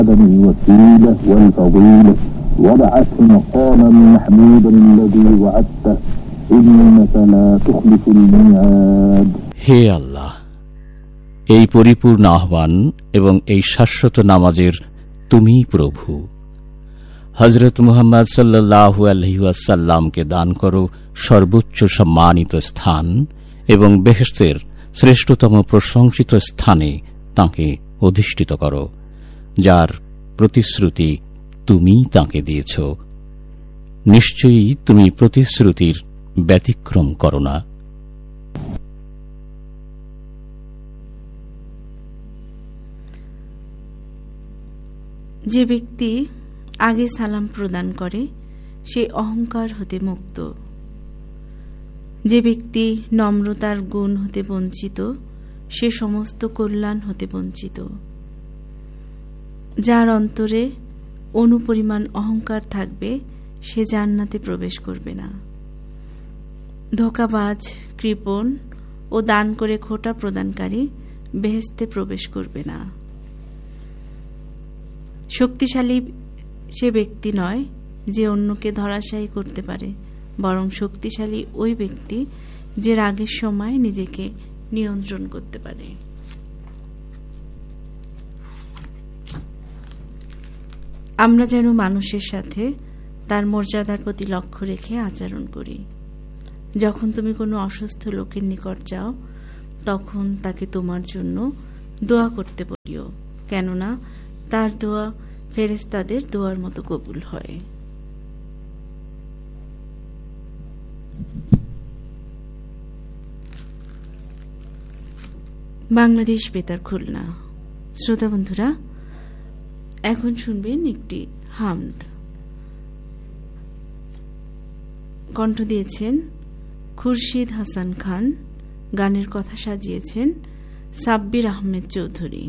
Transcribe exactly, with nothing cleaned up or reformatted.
الوسيلة والفضيلة وابعثه مقاما محمودا الذي وعدته إنك لا تخلف الميعاد. হে আল্লাহ, এই পরিপূর্ণ আহ্বান এবং এই শাশ্বত নামাজের তুমি প্রভু। হযরত মুহাম্মদ সাল্লাল্লাহু আলাইহি ওয়াসাল্লামকে দান করো সর্বোচ্চ সম্মানিত স্থান এবং বেহেশতের শ্রেষ্ঠতম প্রশংসিত স্থানে তাঁকে অধিষ্ঠিত করো, যার প্রতিশ্রুতি তুমি তাঁকে দিয়েছ। নিশ্চয়ই তুমি প্রতিশ্রুতির ব্যতিক্রম করো না। যে ব্যক্তি আগে সালাম প্রদান করে সে অহংকার হতে মুক্ত। যে ব্যক্তি নম্রতার গুণ হতে বঞ্চিত সে সমস্ত কল্যাণ হতে বঞ্চিত। যার অন্তরে অনুপরিমাণ অহংকার থাকবে সে জান্নাতে প্রবেশ করবে না। ধোঁকাবাজ, কৃপণ ও দান করে খোটা প্রদানকারী বেহেশতে প্রবেশ করবে না। শক্তিশালী সে ব্যক্তি নয় যে অন্যকে ধরাশায়ী করতে পারে, বরং শক্তিশালী ওই ব্যক্তি যে রাগের সময় নিজেকে নিয়ন্ত্রণ করতে পারে। আমরা যেন মানুষের সাথে তার মর্যাদার প্রতি লক্ষ্য রেখে আচরণ করি। যখন তুমি কোনো অসুস্থ লোকের নিকট যাও তখন তাকে তোমার জন্য দোয়া করতে বলিও, কেননা তার দোয়া ফেরেশতাদের দোয়ার মতো কবুল হয়। বাংলাদেশ বেতার খুলনা। শ্রোতা বন্ধুরা, এখন শুনবেন একটি হামদ। কণ্ঠ দিয়েছেন খুরশিদ হাসান খান, গানের কথা সাজিয়েছেন সাব্বির আহমেদ চৌধুরী।